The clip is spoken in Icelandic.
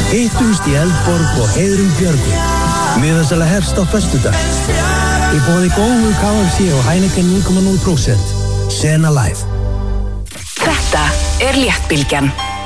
Hittumst í Eldborg og heiðrum Björgvin. Miðasala hefst á föstudag. Í boði góðu KFC og Heineken 0,0%. Sena Live. Þetta Léttbylgjan.